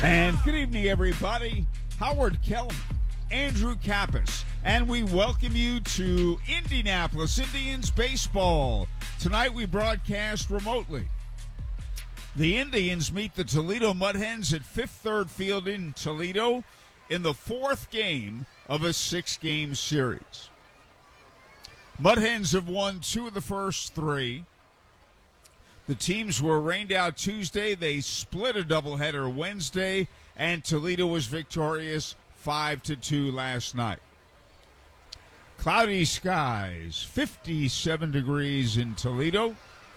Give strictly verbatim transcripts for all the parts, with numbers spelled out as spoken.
And good evening, everybody. Howard Kellman, Andrew Kappas, and we welcome you to Indianapolis Indians baseball. Tonight we broadcast remotely. The Indians meet the Toledo Mud Hens at Fifth Third Field in Toledo in the fourth game of a six-game series. Mud Hens have won two of the first three. The teams were rained out Tuesday. They split a doubleheader Wednesday, and Toledo was victorious five to two last night. Cloudy skies, fifty-seven degrees in Toledo.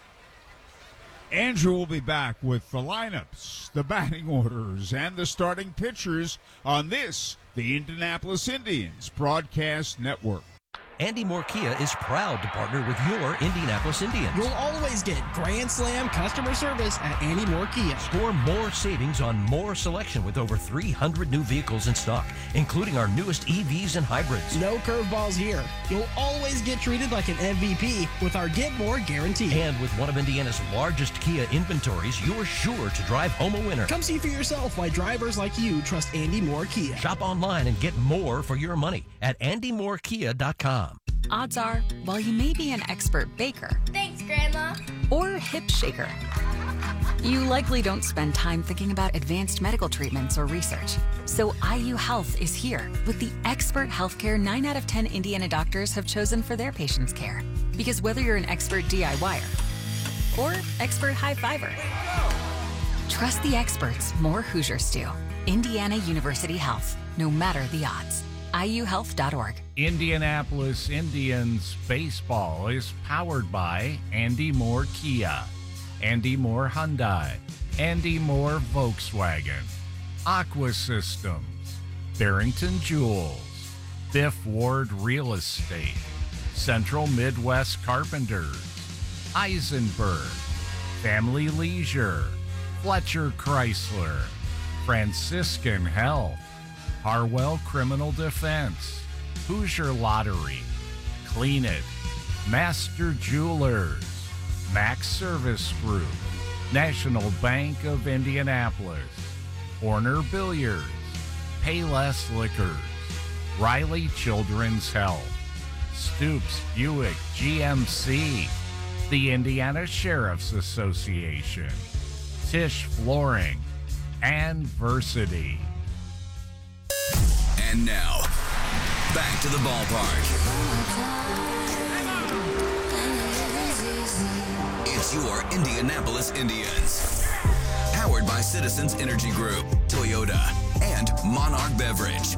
Andrew will be back with the lineups, the batting orders, and the starting pitchers on this, the Indianapolis Indians Broadcast Network. Andy Moore Kia is proud to partner with your Indianapolis Indians. You'll always get Grand Slam customer service at Andy Moore Kia. Score more savings on more selection with over three hundred new vehicles in stock, including our newest E Vs and hybrids. No curveballs here. You'll always get treated like an M V P with our Get More guarantee. And with one of Indiana's largest Kia inventories, you're sure to drive home a winner. Come see for yourself why drivers like you trust Andy Moore Kia. Shop online and get more for your money at andy moore kia dot com. Odds are, while you may be an expert baker, thanks, Grandma, or hip shaker, you likely don't spend time thinking about advanced medical treatments or research. So I U Health is here with the expert healthcare nine out of ten Indiana doctors have chosen for their patients' care. Because whether you're an expert DIYer or expert high-fiver, trust the experts more Hoosiers do. Indiana University Health, no matter the odds. I U health dot org. Indianapolis Indians baseball is powered by Andy Moore Kia, Andy Moore Hyundai, Andy Moore Volkswagen, Aqua Systems, Barrington Jewels, Biff Ward Real Estate, Central Midwest Carpenters, Eisenberg, Family Leisure, Fletcher Chrysler, Franciscan Health, Harwell Criminal Defense, Hoosier Lottery, Clean It, Master Jewelers, Max Service Group, National Bank of Indianapolis, Horner Billiards, Payless Liquors, Riley Children's Health, Stoops Buick G M C, the Indiana Sheriff's Association, Tisch Flooring, and Versity. And now, back to the ballpark. It's your Indianapolis Indians. Powered by Citizens Energy Group, Toyota, and Monarch Beverage.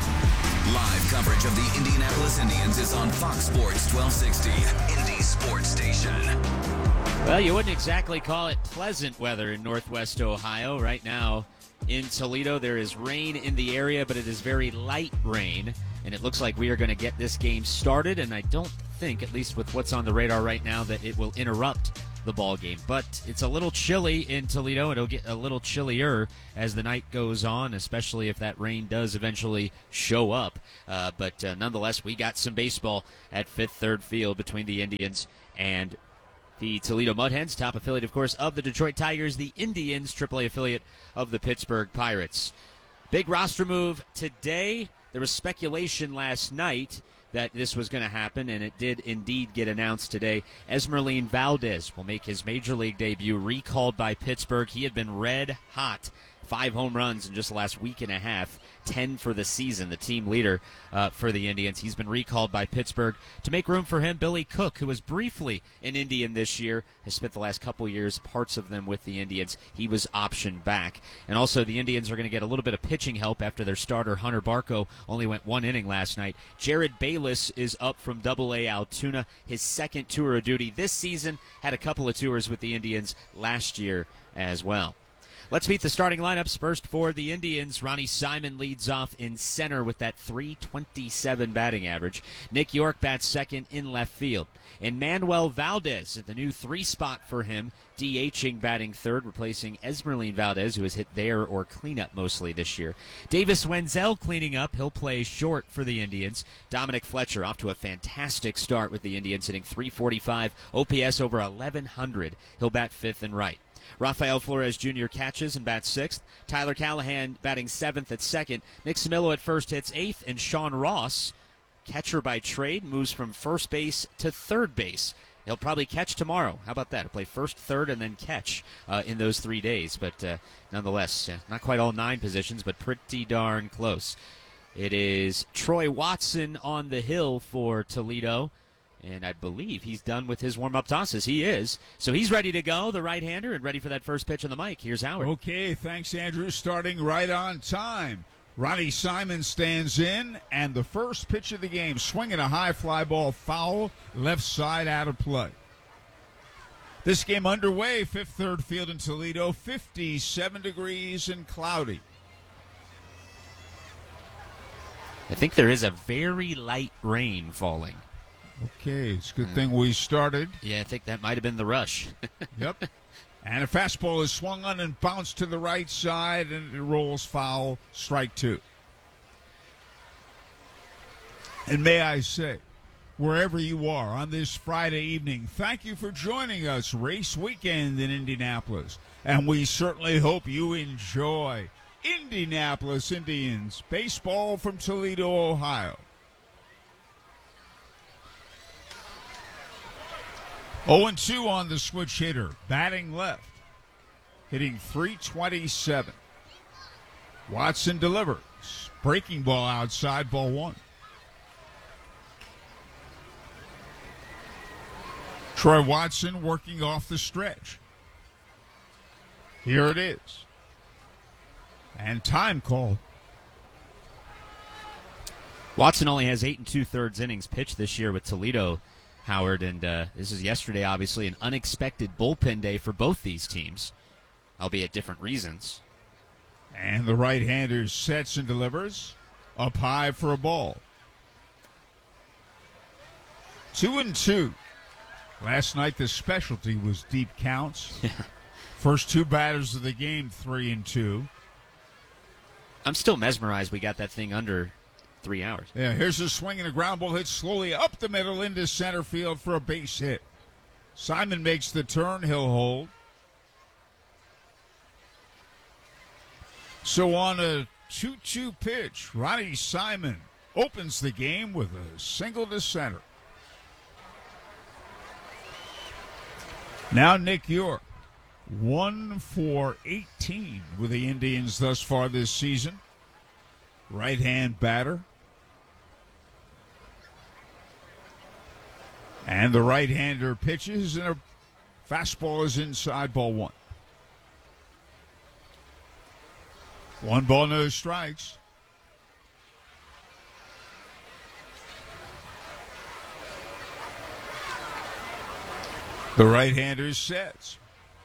Live coverage of the Indianapolis Indians is on Fox Sports twelve sixty, Indy Sports Station. Well, you wouldn't exactly call it pleasant weather in Northwest Ohio right now. In Toledo, there is rain in the area, but it is very light rain, and it looks like we are going to get this game started, and I don't think, at least with what's on the radar right now, that it will interrupt the ball game. But it's a little chilly in Toledo. It'll get a little chillier as the night goes on, especially if that rain does eventually show up. Uh, but uh, nonetheless, we got some baseball at Fifth Third Field between the Indians and the Toledo Mud Hens, top affiliate, of course, of the Detroit Tigers, the Indians, triple A affiliate of the Pittsburgh Pirates. Big roster move today. There was speculation last night that this was going to happen, and it did indeed get announced today. Esmeralyn Valdez will make his Major League debut, recalled by Pittsburgh. He had been red hot. Five home runs in just the last week and a half, ten for the season, the team leader uh, for the Indians. He's been recalled by Pittsburgh. To make room for him, Billy Cook, who was briefly an Indian this year, has spent the last couple years, parts of them with the Indians. He was optioned back. And also the Indians are going to get a little bit of pitching help after their starter, Hunter Barco, only went one inning last night. Jared Bayless is up from double A Altoona, his second tour of duty this season, had a couple of tours with the Indians last year as well. Let's meet the starting lineups. First for the Indians, Ronnie Simon leads off in center with that three twenty-seven batting average. Nick York bats second in left field. And Manuel Valdez at the new three spot for him, DHing batting third, replacing Esmeralyn Valdez, who has hit there or cleanup mostly this year. Davis Wenzel cleaning up. He'll play short for the Indians. Dominic Fletcher off to a fantastic start with the Indians, hitting three forty-five, O P S over eleven hundred. He'll bat fifth and right. Rafael Flores Junior catches and bats sixth. Tyler Callahan batting seventh at second. Nick Samillo at first hits eighth. And Sean Ross, catcher by trade, moves from first base to third base. He'll probably catch tomorrow. How about that? He'll play first, third, and then catch uh, in those three days. But uh, nonetheless, uh, not quite all nine positions, but pretty darn close. It is Troy Watson on the hill for Toledo. And I believe he's done with his warm-up tosses. He is. So he's ready to go, the right-hander, and ready for that first pitch on the mic. Here's Howard. Okay, thanks, Andrew. Starting right on time. Ronnie Simon stands in, and the first pitch of the game, swinging a high fly ball foul, left side out of play. This game underway, Fifth Third Field in Toledo, fifty-seven degrees and cloudy. I think there is a very light rain falling. Okay, it's a good thing we started. Yeah, I think that might have been the rush. Yep. And a fastball is swung on and bounced to the right side, and it rolls foul, strike two. And may I say, wherever you are on this Friday evening, thank you for joining us. Race weekend in Indianapolis. And we certainly hope you enjoy Indianapolis Indians baseball from Toledo, Ohio. oh and two on the switch hitter, batting left, hitting three twenty-seven. Watson delivers. Breaking ball outside, ball one. Troy Watson working off the stretch. Here it is. And time call. Watson only has eight and two-thirds innings pitched this year with Toledo, Howard, and uh, this is yesterday, obviously, an unexpected bullpen day for both these teams, albeit different reasons. And the right-hander sets and delivers up high for a ball. Two and two. Last night the specialty was deep counts. First two batters of the game, three and two. I'm still mesmerized we got that thing under three hours. Yeah, here's a swing and a ground ball hit slowly up the middle into center field for a base hit. Simon makes the turn. He'll hold. So on a two two pitch, Ronnie Simon opens the game with a single to center. Now Nick York, one for eighteen with the Indians thus far this season. Right-hand batter. And the right-hander pitches, and a fastball is inside, ball one. One ball, no strikes. The right-hander sets.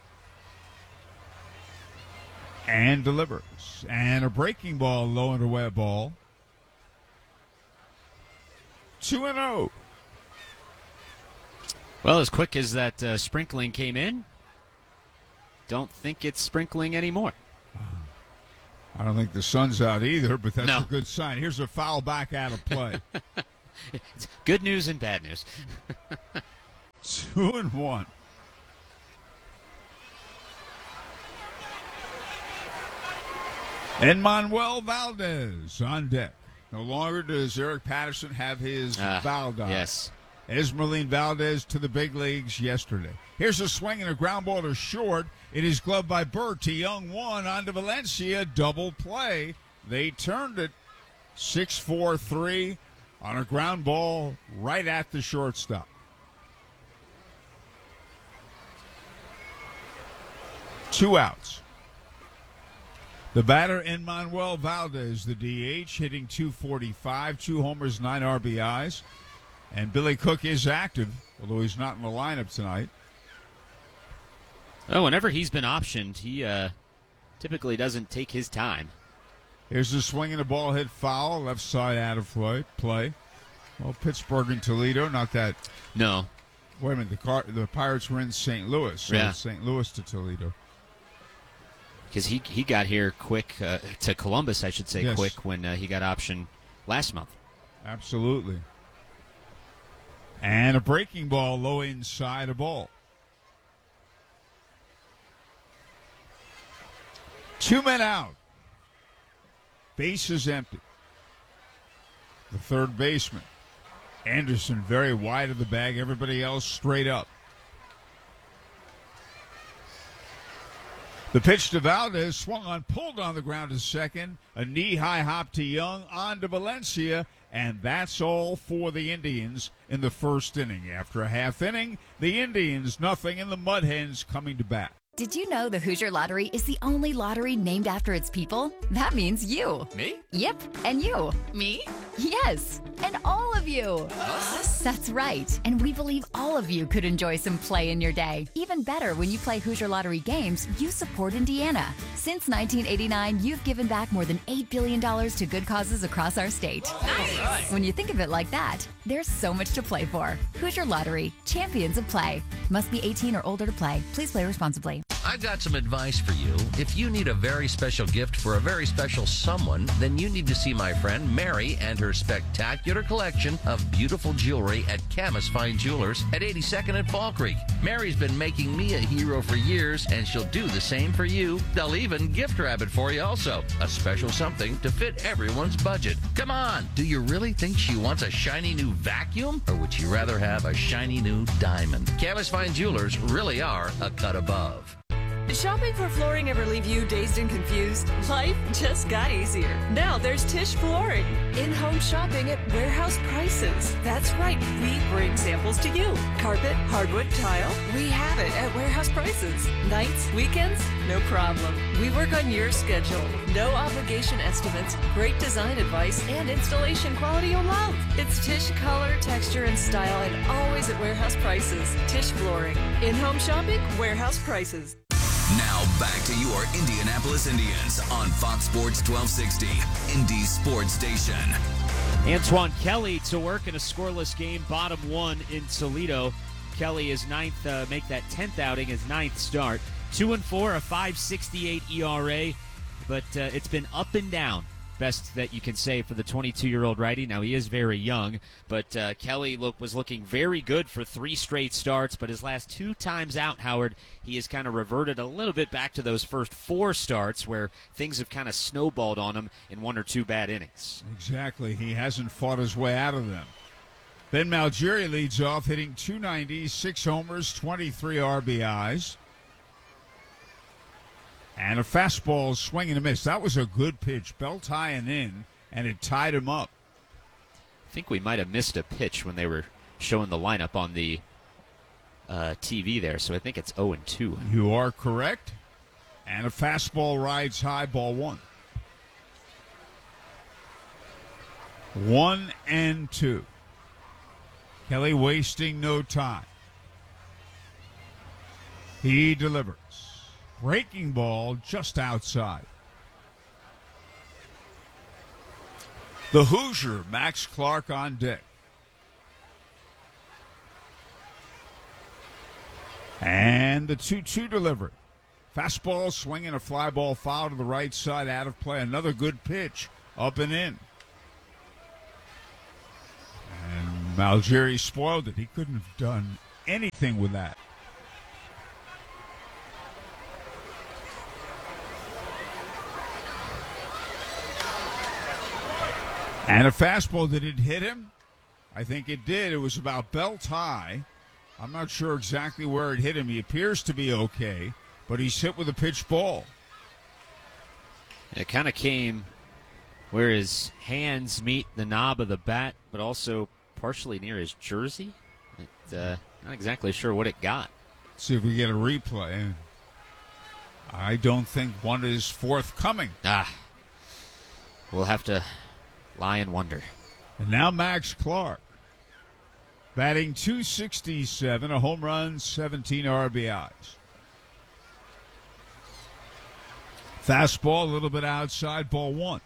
And delivers. And a breaking ball, low and away ball. two and oh. Well, as quick as that uh, sprinkling came in, don't think it's sprinkling anymore. I don't think the sun's out either, but that's No. a good sign. Here's a foul back out of play. It's good news and bad news. Two and one. And Manuel Valdez on deck. No longer does Eric Patterson have his Ah, Valdez. yes. Esmeralyn Valdez to the big leagues yesterday. Here's a swing and a ground ball to short. It is gloved by Burt to Young one onto Valencia. Double play. They turned it six four three on a ground ball right at the shortstop. Two outs. The batter, Manuel Valdez, the D H, hitting two forty-five, two homers, nine R B Is. And Billy Cook is active, although he's not in the lineup tonight. Oh, whenever he's been optioned, he uh, typically doesn't take his time. Here's the swing and a ball hit foul, left side out of play. play. Well, Pittsburgh and Toledo, not that. No. Wait a minute, the, car, the Pirates were in Saint Louis, so Yeah. it's Saint Louis to Toledo. Because he, he got here quick, uh, to Columbus, I should say, Yes. quick when uh, he got optioned last month. Absolutely. And a breaking ball low inside a ball. Two men out. Base is empty. The third baseman, Anderson, very wide of the bag. Everybody else straight up. The pitch to Valdez, swung on, pulled on the ground to second. A knee-high hop to Young, on to Valencia, and that's all for the Indians in the first inning. After a half inning, the Indians nothing, and the Mud Hens coming to bat. Did you know the Hoosier Lottery is the only lottery named after its people? That means you. Me? Yep, and you. Me? Yes, and all of you. Us? That's right, and we believe all of you could enjoy some play in your day. Even better, when you play Hoosier Lottery games, you support Indiana. Since nineteen eighty-nine, you've given back more than eight billion dollars to good causes across our state. Nice. When you think of it like that, there's so much to play for. Hoosier Lottery, champions of play. Must be eighteen or older to play. Please play responsibly. I've got some advice for you. If you need a very special gift for a very special someone, then you need to see my friend Mary and her spectacular collection of beautiful jewelry at Camus Fine Jewelers at eighty-second and Fall Creek. Mary's been making me a hero for years, and she'll do the same for you. They'll even gift wrap it for you also. A special something to fit everyone's budget. Come on, do you really think she wants a shiny new vacuum? Or would she rather have a shiny new diamond? Camus Fine Jewelers really are a cut above. Did shopping for flooring ever leave you dazed and confused? Life just got easier. Now there's Tisch Flooring. In-home shopping at warehouse prices. That's right, we bring samples to you. Carpet, hardwood, tile, we have it at warehouse prices. Nights, weekends, no problem. We work on your schedule. No obligation estimates, great design advice, and installation quality you'll love. It's Tisch color, texture, and style, and always at warehouse prices. Tisch Flooring. In-home shopping, warehouse prices. Now back to your Indianapolis Indians on Fox Sports twelve sixty, Indy Sports Station. Antoine Kelly to work in a scoreless game, bottom one in Toledo. Kelly is ninth, uh, make that tenth outing, his ninth start. Two and four, a five sixty-eight E R A, but uh, it's been up and down. Best that you can say for the twenty-two-year-old righty. Now, he is very young, but uh, Kelly look, was looking very good for three straight starts, but his last two times out, Howard, he has kind of reverted a little bit back to those first four starts where things have kind of snowballed on him in one or two bad innings. Exactly. He hasn't fought his way out of them. Ben Malgeri leads off, hitting two ninety, six homers, twenty-three R B Is. And a fastball swing and a miss. That was a good pitch. Belt high and in, and it tied him up. I think we might have missed a pitch when they were showing the lineup on the uh, T V there, so I think it's oh and two. You are correct. And a fastball rides high, ball one. One and two. Kelly wasting no time. He delivers. Breaking ball just outside. The Hoosier, Max Clark on deck. And the two two delivery. Fastball swinging, a fly ball foul to the right side, out of play. Another good pitch, up and in. And Malgeri spoiled it. He couldn't have done anything with that. And a fastball, did it hit him? I think it did. It was about belt high. I'm not sure exactly where it hit him. He appears to be okay, but he's hit with a pitch ball. It kind of came where his hands meet the knob of the bat, but also partially near his jersey. It, uh, not exactly sure what it got. Let's see if we get a replay. I don't think one is forthcoming. Ah, we'll have to lie and wonder. And now Max Clark, batting two sixty-seven, a home run, seventeen R B Is. Fastball a little bit outside, ball one.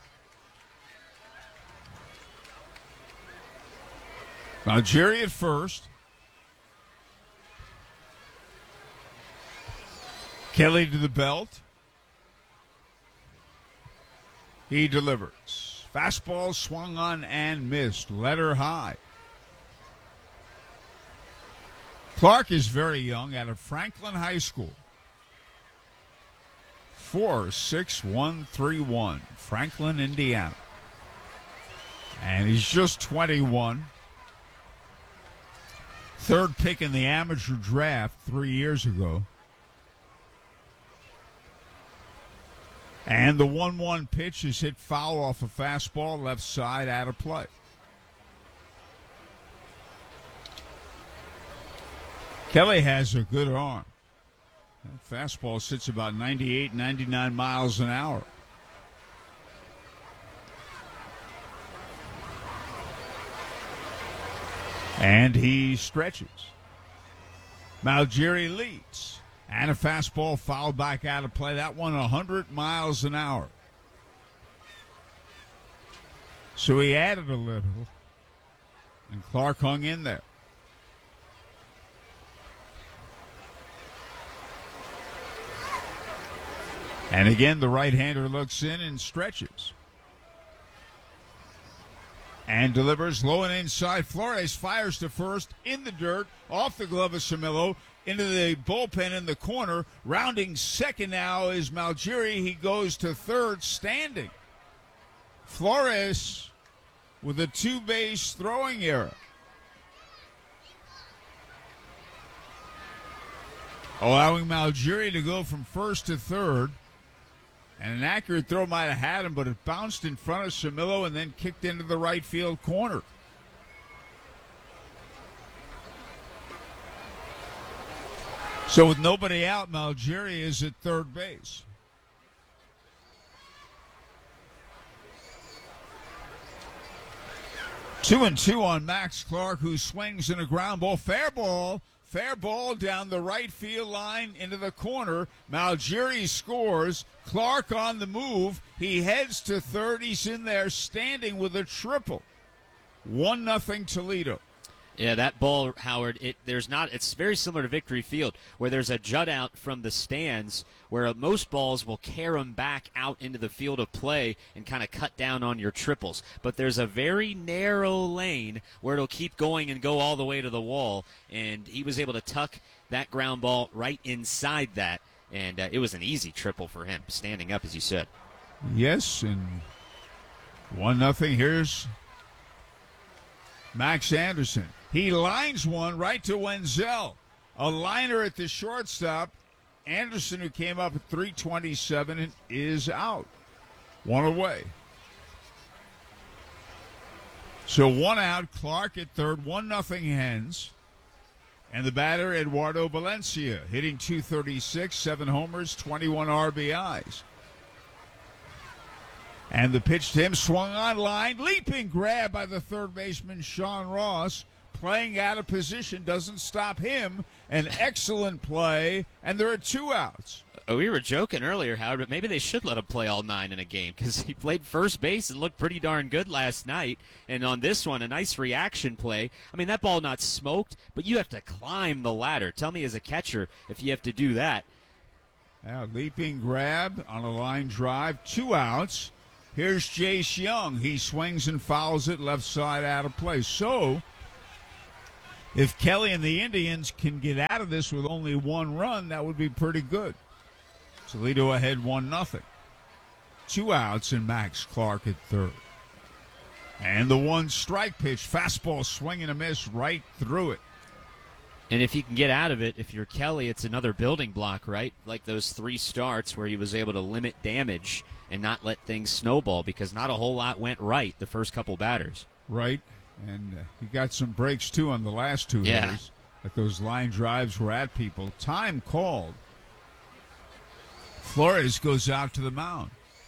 Malgeri at first. Kelly to the belt. He delivers. Fastball swung on and missed. Letter high. Clark is very young, out of Franklin High School. four six one three one, Franklin, Indiana. And he's just twenty-one. Third pick in the amateur draft three years ago. And the one one pitch is hit foul off a fastball, left side, out of play. Kelly has a good arm. That fastball sits about ninety-eight, ninety-nine miles an hour. And he stretches. Malgeri leads. And a fastball fouled back out of play. That one one hundred miles an hour. So he added a little. And Clark hung in there. And again, the right-hander looks in and stretches. And delivers low and inside. Flores fires to first in the dirt, off the glove of Camilo, into the bullpen in the corner. Rounding second now is Malgeri. He goes to third standing. Flores with a two-base throwing error. Allowing Malgeri to go from first to third. And an accurate throw might have had him, but it bounced in front of Camilo and then kicked into the right field corner. So with nobody out, Malgeri is at third base. Two and two on Max Clark, who swings in a ground ball. Fair ball. Fair ball down the right field line into the corner. Malgeri scores. Clark on the move. He heads to third. He's in there standing with a triple. One nothing Toledo. Yeah, that ball, Howard, it there's not it's very similar to Victory Field, where there's a jut out from the stands where most balls will carry them back out into the field of play and kind of cut down on your triples. But there's a very narrow lane where it'll keep going and go all the way to the wall, and he was able to tuck that ground ball right inside that, and uh, it was an easy triple for him, standing up, as you said. Yes, and one nothing. Here's Max Anderson. He lines one right to Wenzel. A liner at the shortstop. Anderson, who came up at three twenty-seven, is out. One away. So one out, Clark at third, one nothing Hens. And the batter, Eduardo Valencia, hitting two thirty-six, seven homers, twenty-one R B Is. And the pitch to him, swung on line, leaping grab by the third baseman, Sean Ross. Playing out of position doesn't stop him. An excellent play, and there are two outs. Oh, we were joking earlier, Howard, but maybe they should let him play all nine in a game because he played first base and looked pretty darn good last night. And on this one, a nice reaction play. I mean, that ball not smoked, but you have to climb the ladder. Tell me as a catcher if you have to do that. Now, leaping grab on a line drive, two outs. Here's Jace Young. He swings and fouls it left side out of play. So, if Kelly and the Indians can get out of this with only one run, that would be pretty good. Toledo ahead one nothing. Two outs and Max Clark at third. And the one strike pitch, fastball swing and a miss right through it. And if you can get out of it, if you're Kelly, it's another building block, right? Like those three starts where he was able to limit damage and not let things snowball because not a whole lot went right the first couple batters. Right. And uh, he got some breaks, too, on the last two yeah. hitters. Like those line drives were at people. Time called. Flores goes out to the mound.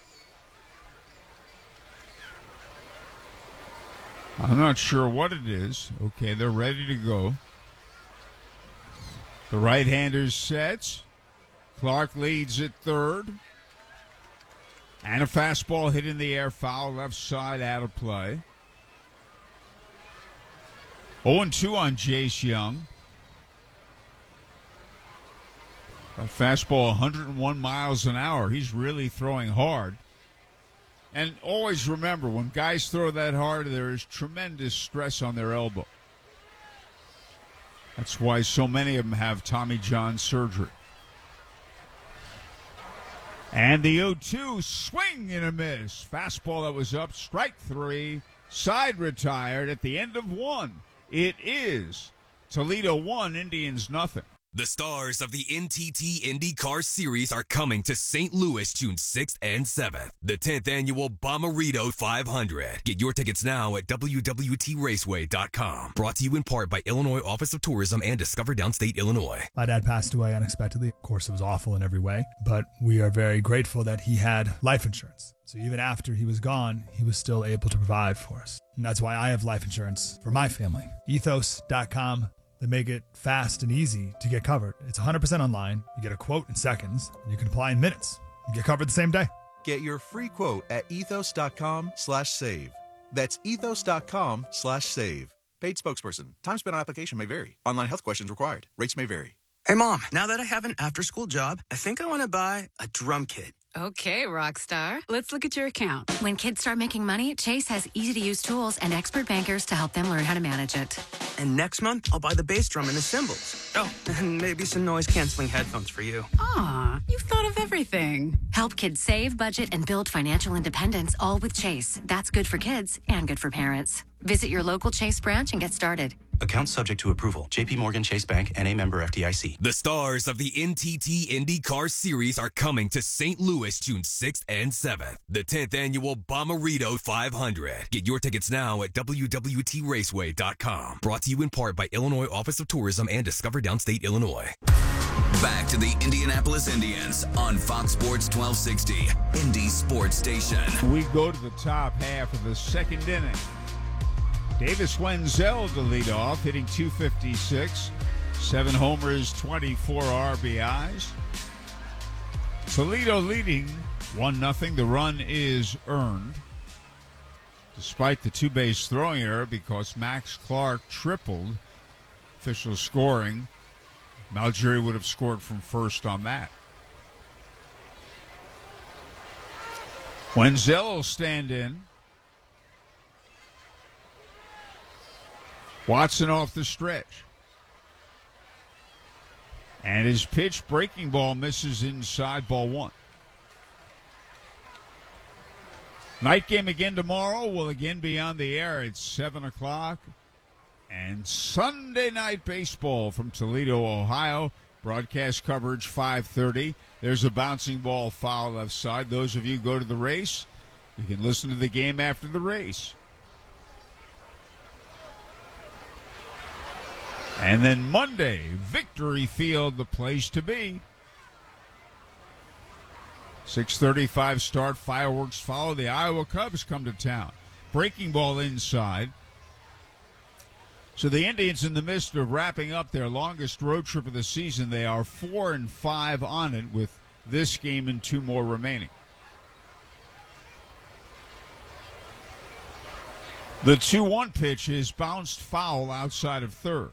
I'm not sure what it is. Okay, they're ready to go. The right-hander sets. Clark leads at third. And a fastball hit in the air, foul left side out of play. oh and two on Jace Young. A fastball one hundred one miles an hour. He's really throwing hard. And always remember, when guys throw that hard, there is tremendous stress on their elbow. That's why so many of them have Tommy John surgery. And the oh two, swing and a miss. Fastball that was up, strike three, side retired at the end of one. It is Toledo one, Indians nothing. The stars of the N T T IndyCar Series are coming to Saint Louis June sixth and seventh. The tenth annual Bommarito five hundred. Get your tickets now at w w t raceway dot com. Brought to you in part by Illinois Office of Tourism and Discover Downstate Illinois. My dad passed away unexpectedly. Of course, it was awful in every way, but we are very grateful that he had life insurance. So even after he was gone, he was still able to provide for us. And that's why I have life insurance for my family. ethos dot com. They make it fast and easy to get covered. It's one hundred percent online. You get a quote in seconds, and you can apply in minutes. You get covered the same day. Get your free quote at ethos dot com slash save. That's ethos dot com slash save. Paid spokesperson. Time spent on application may vary. Online health questions required. Rates may vary. Hey, Mom, now that I have an after-school job, I think I want to buy a drum kit. Okay, Rockstar. Let's look at your account. When kids start making money, Chase has easy-to-use tools and expert bankers to help them learn how to manage it. And next month, I'll buy the bass drum and the cymbals. Oh, and maybe some noise-canceling headphones for you. Aw, you've thought of everything. Help kids save, budget, and build financial independence, all with Chase. That's good for kids and good for parents. Visit your local Chase branch and get started. Account subject to approval. J P Morgan Chase Bank, N A member F D I C. The stars of the N T T IndyCar Series are coming to Saint Louis June sixth and seventh. The tenth annual Bommarito five hundred. Get your tickets now at w w t raceway dot com. Brought to you in part by Illinois Office of Tourism and Discover Downstate Illinois. Back to the Indianapolis Indians on Fox Sports twelve sixty, Indy Sports Station. We go to the top half of the second inning. Davis Wenzel to lead off, hitting two fifty-six, seven homers, twenty-four R B Is. Toledo leading one nothing. The run is earned, despite the two-base throwing error, because Max Clark tripled official scoring. Malgeri would have scored from first on that. Wenzel will stand in. Watson off the stretch. And his pitch, breaking ball, misses inside, ball one. Night game again tomorrow. Will again be on the air at seven o'clock. And Sunday night baseball from Toledo, Ohio. Broadcast coverage five thirty. There's a bouncing ball foul left side. Those of you who go to the race, you can listen to the game after the race. And then Monday, Victory Field, the place to be. six thirty-five start, fireworks follow. The Iowa Cubs come to town. Breaking ball inside. So the Indians, in the midst of wrapping up their longest road trip of the season, they are four and five on it with this game and two more remaining. The two one pitch is bounced foul outside of third.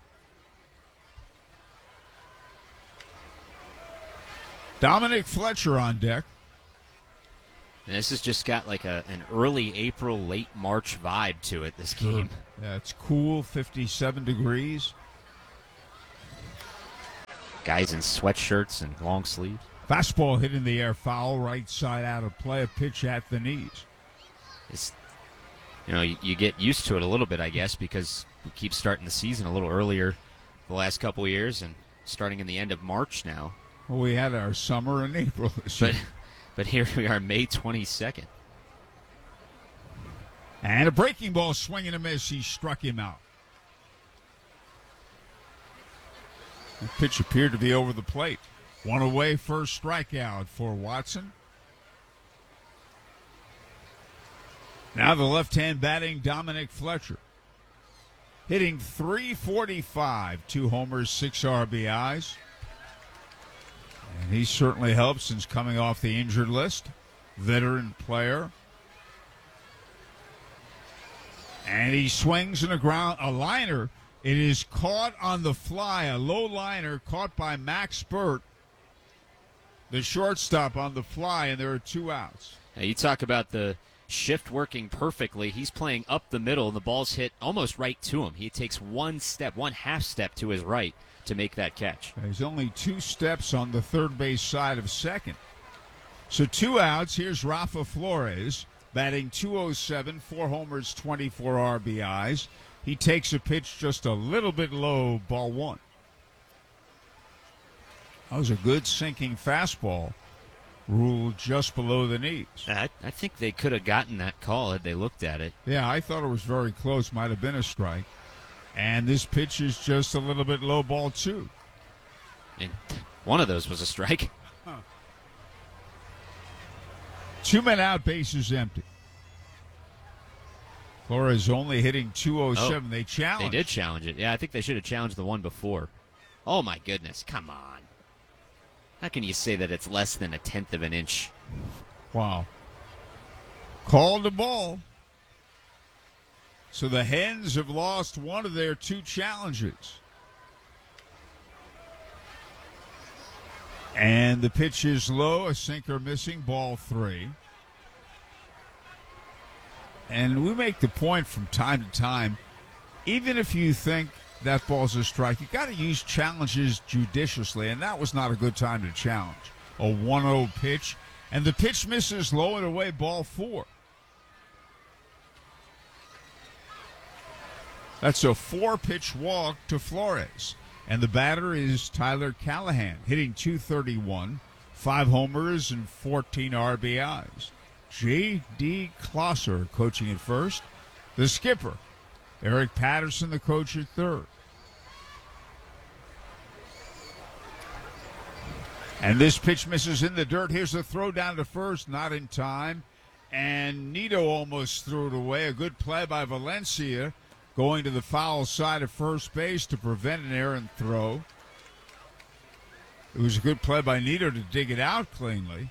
Dominic Fletcher on deck. And this has just got like a an early April, late March vibe to it, this game. Yeah, it's cool, fifty-seven degrees. Guys in sweatshirts and long sleeves. Fastball hit in the air, foul, right side out of play, a pitch at the knees. It's, you know, you, you get used to it a little bit, I guess, because we keep starting the season a little earlier the last couple of years and starting in the end of March now. Well, we had our summer in April this but, year. But here we are, May twenty-second. And a breaking ball, swing and a miss. He struck him out. The pitch appeared to be over the plate. One away, first strikeout for Watson. Now the left-hand batting Dominic Fletcher. Hitting three forty-five, two homers, six R B Is. And he certainly helps since coming off the injured list. Veteran player. And he swings in a ground, a liner. It is caught on the fly, a low liner caught by Max Burt, the shortstop, on the fly, and there are two outs. Now you talk about the shift working perfectly. He's playing up the middle, and the ball's hit almost right to him. He takes one step, one half step to his right to make that catch. There's only two steps on the third base side of second. So two outs. Here's Rafa Flores, batting two oh seven, four homers, twenty-four R B Is. He takes a pitch just a little bit low, ball one. That was a good sinking fastball, ruled just below the knees. I, I think they could have gotten that call had they looked at it. Yeah, I thought it was very close. Might have been a strike. And this pitch is just a little bit low, ball two. And one of those was a strike. Huh. Two men out, bases empty. Flores only hitting two oh seven. Oh, they challenged. They did challenge it. Yeah, I think they should have challenged the one before. Oh, my goodness. Come on. How can you say that it's less than a tenth of an inch? Wow. Called the ball. So the Hens have lost one of their two challenges. And the pitch is low, a sinker missing, ball three. And we make the point from time to time, even if you think that ball's a strike, you got to use challenges judiciously, and that was not a good time to challenge. A one oh pitch, and the pitch misses low and away, ball four. That's a four-pitch walk to Flores. And the batter is Tyler Callahan, hitting two thirty-one, five homers and fourteen R B Is. J D. Klosser coaching at first. The skipper, Eric Patterson, the coach at third. And this pitch misses in the dirt. Here's a throw down to first, not in time. And Nito almost threw it away. A good play by Valencia, going to the foul side of first base to prevent an errant throw. It was a good play by Nito to dig it out cleanly.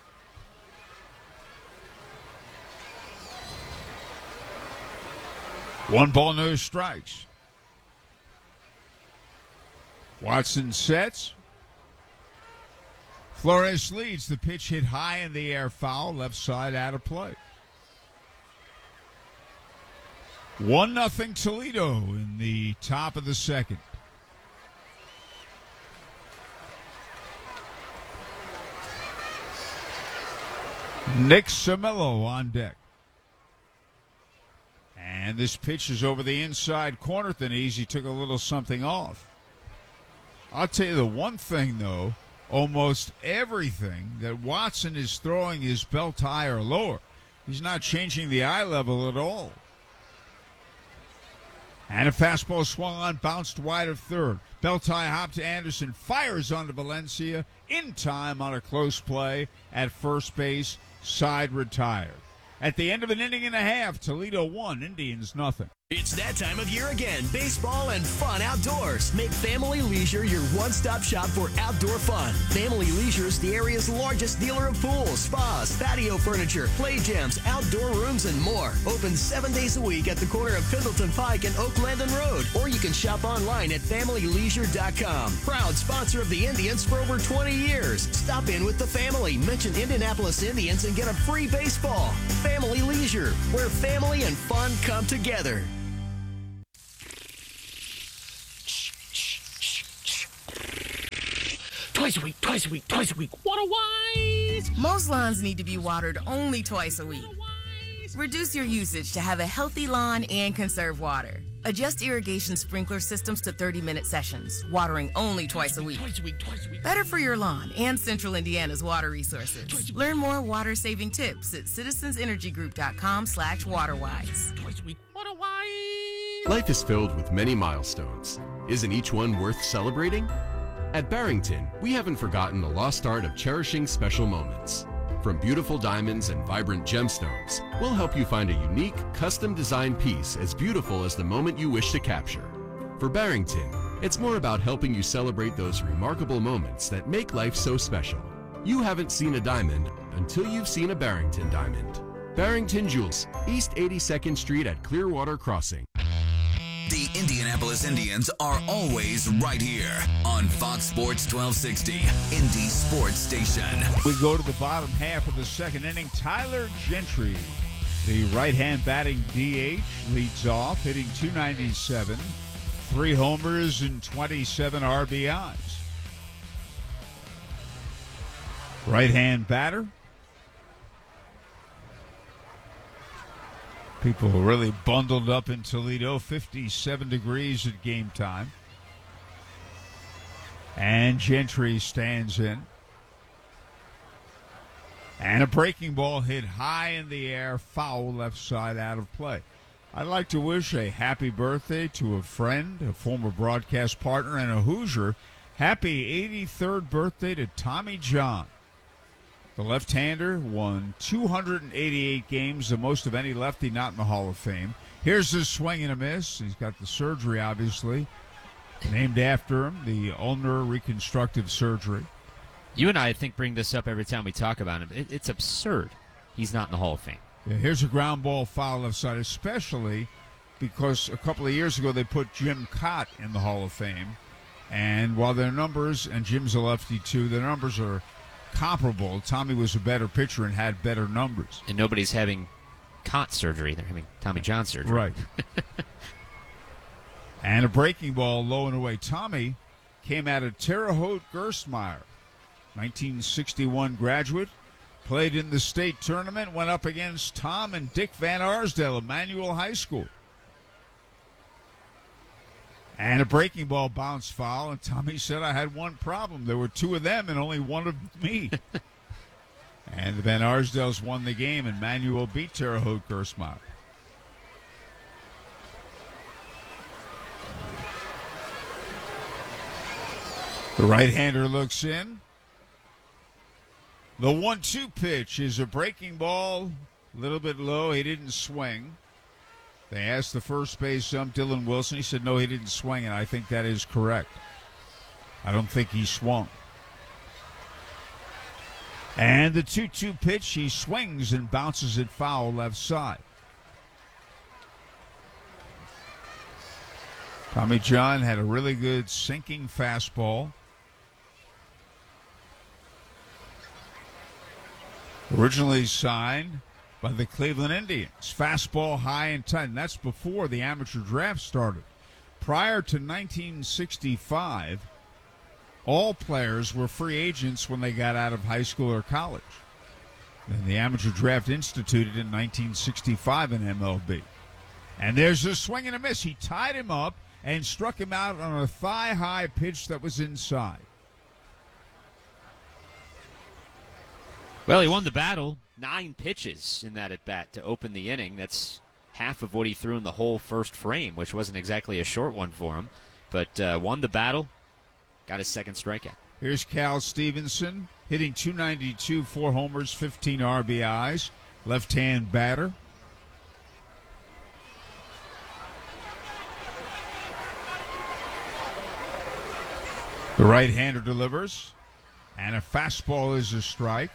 One ball, no strikes. Watson sets. Flores leads. The pitch hit high in the air, foul, left side out of play. One nothing Toledo in the top of the second. Nick Cimello on deck. And this pitch is over the inside corner. Thanese took a little something off. I'll tell you the one thing, though, almost everything that Watson is throwing is belt high or lower. He's not changing the eye level at all. And a fastball swung on, bounced wide of third. Beltai hop to Anderson, fires onto Valencia in time on a close play at first base, side retired. At the end of an inning and a half, Toledo one, Indians nothing. It's that time of year again. Baseball and fun outdoors. Make Family Leisure your one-stop shop for outdoor fun. Family Leisure is the area's largest dealer of pools, spas, patio furniture, play gyms, outdoor rooms, and more. Open seven days a week at the corner of Pendleton Pike and Oak Landon Road. Or you can shop online at family leisure dot com. Proud sponsor of the Indians for over twenty years. Stop in with the family. Mention Indianapolis Indians and get a free baseball. Family Leisure, where family and fun come together. Twice a week, twice a week, twice a week. Water-wise! Most lawns need to be watered only twice a week. Reduce your usage to have a healthy lawn and conserve water. Adjust irrigation sprinkler systems to thirty-minute sessions, watering only twice a week. Twice a week, twice a week. Better for your lawn and Central Indiana's water resources. Learn more water-saving tips at citizensenergygroup.com slash waterwise. Twice a week, water-wise! Life is filled with many milestones. Isn't each one worth celebrating? At Barrington, we haven't forgotten the lost art of cherishing special moments. From beautiful diamonds and vibrant gemstones, we'll help you find a unique, custom-designed piece as beautiful as the moment you wish to capture. For Barrington, it's more about helping you celebrate those remarkable moments that make life so special. You haven't seen a diamond until you've seen a Barrington diamond. Barrington Jewels, East eighty-second Street at Clearwater Crossing. The Indianapolis Indians are always right here on Fox Sports twelve sixty, Indy Sports Station. We go to the bottom half of the second inning. Tyler Gentry, the right-hand batting D H, leads off, hitting two ninety-seven, three homers and twenty-seven R B Is. Right-hand batter, People really bundled up in Toledo, fifty-seven degrees at game time. And Gentry stands in. And a breaking ball hit high in the air, foul left side out of play. I'd like to wish a happy birthday to a friend, a former broadcast partner, and a Hoosier. Happy eighty-third birthday to Tommy John. The left-hander won two hundred eighty-eight games, the most of any lefty not in the Hall of Fame. Here's his swing and a miss. He's got the surgery, obviously, named after him, the ulnar reconstructive surgery. You and I, I think, bring this up every time we talk about him. It, it's absurd he's not in the Hall of Fame. Yeah, here's a ground ball foul left side, especially because a couple of years ago they put Jim Cott in the Hall of Fame. And while their numbers, and Jim's a lefty too, their numbers are comparable. Tommy was a better pitcher and had better numbers. And nobody's having Cott surgery. They're having Tommy John surgery. Right. And a breaking ball low and away. Tommy came out of Terre Haute Gerstmeyer, nineteen sixty-one graduate, played in the state tournament, went up against Tom and Dick Van Arsdale, Emmanuel High School. And a breaking ball bounced foul, and Tommy said, I had one problem. There were two of them and only one of me. And the Van Arsdales won the game, and Manuel beat Terre Haute Gerstmeyer. The right-hander looks in. The one two pitch is a breaking ball, a little bit low. He didn't swing. They asked the first base ump, Dylan Wilson. He said, no, he didn't swing, and I think that is correct. I don't think he swung. And the two two pitch, he swings and bounces it foul left side. Tommy John had a really good sinking fastball. Originally signed by the Cleveland Indians. Fastball high and tight, and that's before the amateur draft started. Prior to nineteen sixty-five, all players were free agents when they got out of high school or college. And the amateur draft instituted in nineteen sixty-five in M L B. And there's a swing and a miss. He tied him up and struck him out on a thigh-high pitch that was inside. Well, he won the battle. Nine pitches in that at-bat to open the inning. That's half of what he threw in the whole first frame, which wasn't exactly a short one for him. But uh, won the battle, got his second strikeout. Here's Cal Stevenson, hitting two ninety-two, four homers, fifteen R B Is. Left-hand batter. The right-hander delivers, and a fastball is a strike.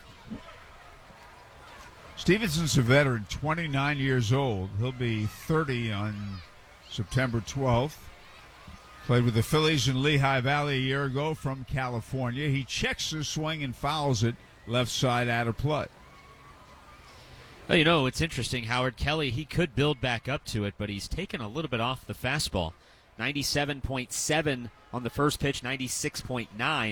Stevenson's a veteran, twenty-nine years old. He'll be thirty on September twelfth. Played with the Phillies in Lehigh Valley a year ago from California. He checks his swing and fouls it left side out of play. Well, you know, it's interesting, Howard Kelly, he could build back up to it, but he's taken a little bit off the fastball. ninety-seven point seven on the first pitch, ninety-six point nine